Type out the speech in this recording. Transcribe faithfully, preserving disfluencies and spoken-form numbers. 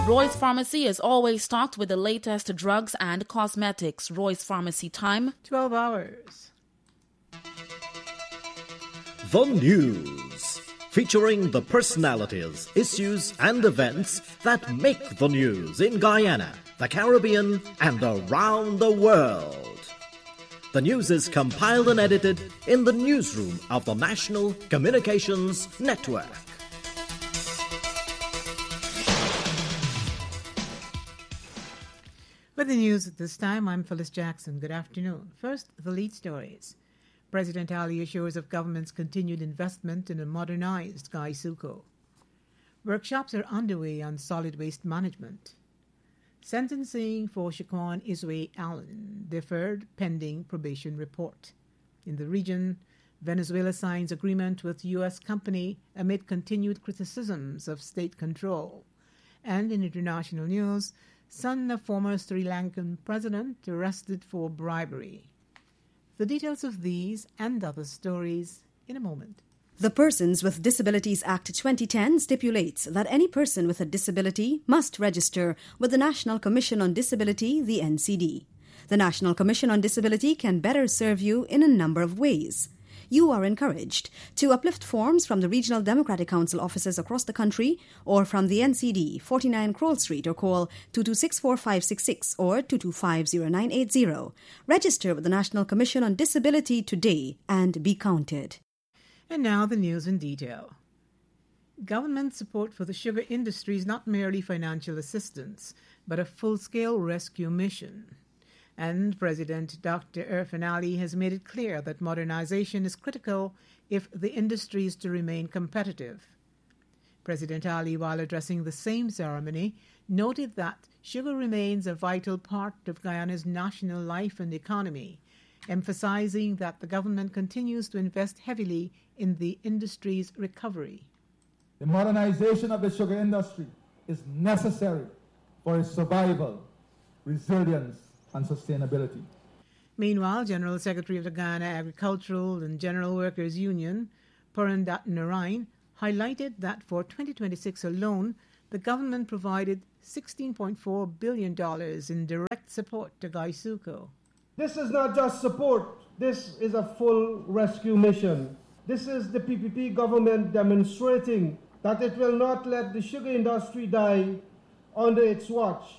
Roy's Pharmacy is always stocked with the latest drugs and cosmetics. Roy's Pharmacy time, twelve hours. The News, featuring the personalities, issues and events that make the news in Guyana, the Caribbean and around the world. The news is compiled and edited in the newsroom of the National Communications Network. With the news at this time, I'm Phyllis Jackson. Good afternoon. First, the lead stories. President Ali assures of government's continued investment in a modernized Gaisuco. Workshops are underway on solid waste management. Sentencing for Shaquan Iswe Allen deferred pending probation report. In the region, Venezuela signs agreement with U S company amid continued criticisms of state control. And in international news, son of former Sri Lankan president arrested for bribery. The details of these and other stories in a moment. The Persons with Disabilities Act twenty ten stipulates that any person with a disability must register with the National Commission on Disability, the N C D. The National Commission on Disability can better serve you in a number of ways. You are encouraged to uplift forms from the Regional Democratic Council offices across the country or from the N C D, forty-nine Kroll Street, or call two two six four five six six or two two five zero nine eight zero. Register with the National Commission on Disability today and be counted. And now the news in detail. Government support for the sugar industry is not merely financial assistance, but a full-scale rescue mission. And President Doctor Irfaan Ali has made it clear that modernization is critical if the industry is to remain competitive. President Ali, while addressing the same ceremony, noted that sugar remains a vital part of Guyana's national life and economy, emphasizing that the government continues to invest heavily in the industry's recovery. The modernization of the sugar industry is necessary for its survival, resilience, and sustainability. Meanwhile, General Secretary of the Guyana Agricultural and General Workers Union, Purandat Narain, highlighted that for twenty twenty-six alone, the government provided sixteen point four billion dollars in direct support to Gaisuco. This is not just support, this is a full rescue mission. This is the P P P government demonstrating that it will not let the sugar industry die under its watch.